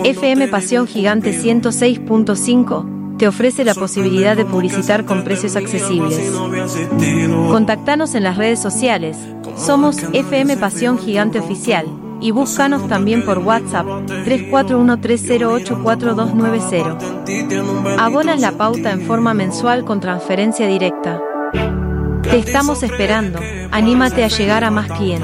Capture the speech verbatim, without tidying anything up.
F M Pasión Gigante ciento seis punto cinco te ofrece la posibilidad de publicitar con precios accesibles. Contactanos en las redes sociales, somos F M Pasión Gigante Oficial, y búscanos también por WhatsApp tres cuatro uno tres cero ocho cuatro dos nueve cero. Abonas la pauta en forma mensual con transferencia directa. Te estamos esperando, anímate a llegar a más clientes.